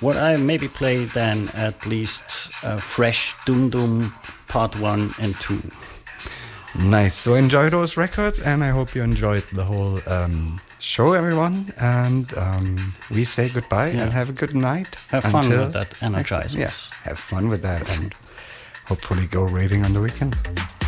what I maybe play then at least Fresh Doom Doom Part 1 and 2. Nice. So enjoy those records, and I hope you enjoyed the whole show, everyone. And we say goodbye and have a good night. Have fun with that Energizers. Yes, have fun with that, and hopefully go raving on the weekend.